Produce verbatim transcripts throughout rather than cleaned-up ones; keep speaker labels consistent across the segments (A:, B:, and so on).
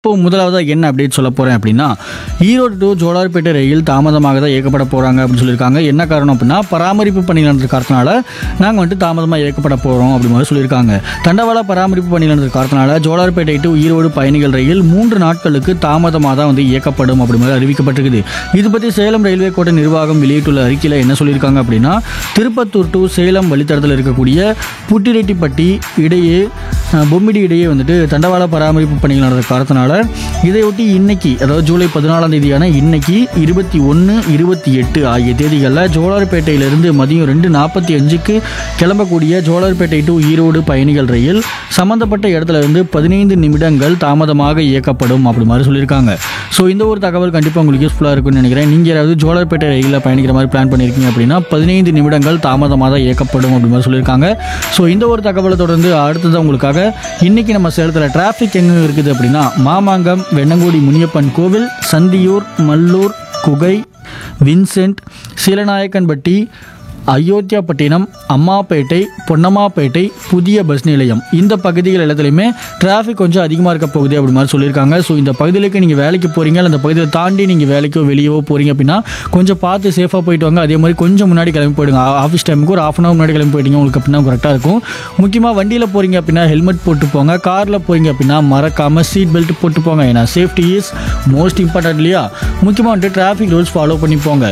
A: இப்போ முதலாவதாக என்ன அப்டேட் சொல்ல போகிறேன் அப்படின்னா, ஈரோடு டு ஜோலார்பேட்டை ரயில் தாமதமாக தான் இயக்கப்பட போகிறாங்க அப்படின்னு சொல்லியிருக்காங்க. என்ன காரணம் அப்படின்னா, பராமரிப்பு பணி நடந்த காரணத்தினால நாங்கள் வந்துட்டு தாமதமாக இயக்கப்பட போகிறோம் அப்படி மாதிரி சொல்லியிருக்காங்க. தண்டவாள பராமரிப்பு பணி நடந்த காரணத்தினால ஜோலார்பேட்டை டு ஈரோடு பயணிகள் ரயில் மூன்று நாட்களுக்கு தாமதமாக தான் வந்து இயக்கப்படும் அப்படி மாதிரி அறிவிக்கப்பட்டிருக்குது. இது பற்றி சேலம் ரயில்வே கோட்ட நிர்வாகம் வெளியிட்டுள்ள அறிக்கையில் என்ன சொல்லியிருக்காங்க அப்படின்னா, திருப்பத்தூர் டு சேலம் வழித்தடத்தில் இருக்கக்கூடிய புட்டிரெட்டிப்பட்டி இடையே பொம்மிடி இடையே வந்துட்டு தண்டவாள பராமரிப்பு பணிகள் நடந்த காரணத்தினால இதையொட்டி இன்னைக்கு, அதாவது ஜூலை பதினாலாம் தேதியான இன்னைக்கு இருபத்தி ஒன்று இருபத்தி எட்டு ஆகிய தேதிகளில் ஜோலார்பேட்டையிலிருந்து மதியம் ரெண்டு நாற்பத்தி அஞ்சுக்கு கிளம்பக்கூடிய ஜோலார்பேட்டை டு ஈரோடு பயணிகள் ரயில் சம்மந்தப்பட்ட இடத்துல இருந்து பதினைந்து நிமிடங்கள் தாமதமாக இயக்கப்படும் அப்படி மாதிரி சொல்லியிருக்காங்க. ஸோ இந்த ஒரு தகவல் கண்டிப்பாக உங்களுக்கு யூஸ்ஃபுல்லாக இருக்கும்னு நினைக்கிறேன். நீங்கள் யாராவது ஜோலார்பேட்டை ரயிலில் பயணிக்கிற மாதிரி பிளான் பண்ணியிருக்கீங்க அப்படின்னா பதினைந்து நிமிடங்கள் தாமதமாக தான் இயக்கப்படும் அப்படி மாதிரி சொல்லியிருக்காங்க. ஸோ இந்த ஒரு தகவலை தொடர்ந்து அடுத்தது உங்களுக்காக இன்னைக்கு நம்ம சேலத்தில் டிராஃபிக் எங்கே இருக்குது அப்படின்னா, மாமாங்கம், வெண்ணங்குடி முனியப்பன் கோவில், சந்தியூர், மல்லூர், குகை, வின்சென்ட், சீலநாயக்கன்பட்டி, அயோத்தியாப்பட்டினம், அம்மாப்பேட்டை, பொன்னம்மாப்பேட்டை, புதிய பஸ் நிலையம் இந்த பகுதிகள் எல்லாத்துலேயுமே டிராஃபிக் கொஞ்சம் அதிகமாக இருக்க போகுது அப்படி மாதிரி சொல்லியிருக்காங்க. ஸோ இந்த பகுதிகளுக்கு நீங்கள் வேலைக்கு போகிறீங்க, அந்த பகுதியை தாண்டி நீங்கள் வேலைக்கோ வெளியவோ போகிறீங்க அப்படின்னா கொஞ்சம் பார்த்து சேஃபாக போயிட்டு வாங்க. அதே மாதிரி கொஞ்சம் முன்னாடி கிளம்பி போயிடுங்க. ஆஃபீஸ் டைமுக்கு ஒரு ஆஃப் அன் ஹவர் முன்னாடி கிளம்பி போயிட்டீங்க உங்களுக்கு அப்படின்னா கரெக்டாக இருக்கும். முக்கியமாக வண்டியில் போகிறீங்க அப்படின்னா ஹெல்மெட் போட்டு போங்க. காரில் போகிறீங்க அப்படின்னா மறக்காமல் சீட் பெல்ட் போட்டு போங்க. ஏன்னா சேஃப்டி இஸ் மோஸ்ட் இம்பார்ட்டன்ட் இல்லையா? முக்கியமாக வந்துட்டு டிராஃபிக் ரூல்ஸ் ஃபாலோ பண்ணி போங்க.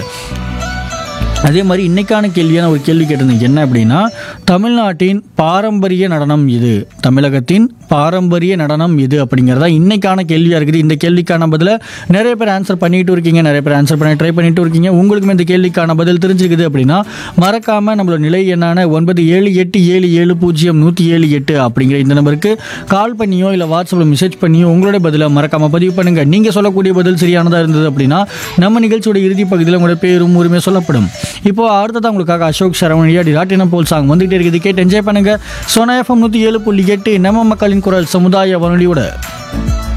A: அதே மாதிரி இன்றைக்கான கேள்வியான ஒரு கேள்வி கேட்டிருந்தேன். என்ன அப்படின்னா, தமிழ்நாட்டின் பாரம்பரிய நடனம் இது, தமிழகத்தின் பாரம்பரிய நடனம் இது அப்படிங்கிறதா இன்றைக்கான கேள்வியாக இருக்குது. இந்த கேள்விக்கான பதில் நிறைய பேர் ஆன்சர் பண்ணிட்டு இருக்கீங்க, நிறைய பேர் ஆன்சர் பண்ணி ட்ரை பண்ணிட்டு இருக்கீங்க. உங்களுக்குமே இந்த கேள்விக்கான பதில் தெரிஞ்சுக்குது அப்படின்னா மறக்காமல் நம்மளோட நிலை என்னான ஒன்பது ஏழு எட்டு ஏழு ஏழு பூஜ்ஜியம் நூற்றி ஏழு எட்டு அப்படிங்கிற இந்த நம்பருக்கு கால் பண்ணியோ இல்லை வாட்ஸ்அப்பில் மெசேஜ் பண்ணியோ உங்களோட பதிலை மறக்காமல் பதிவு பண்ணுங்கள். நீங்கள் சொல்லக்கூடிய பதில் சரியானதாக இருந்தது அப்படின்னா நம்ம நிகழ்ச்சியோட இறுதி பகுதியில் உங்களோட பேரும் உரிமை சொல்லப்படும். இப்போ அடுத்ததான் உங்களுக்காக அசோக் சரவணியா டி ராட்டின போல் சாங் வந்துகிட்டே இருக்குது. கேட்டு என்ஜாய் பண்ணுங்க. சோனா எஃப்எம் நூற்றி ஏழு புள்ளி எட்டு நம்ம மக்களின் குரல் சமுதாய வானொலியோட.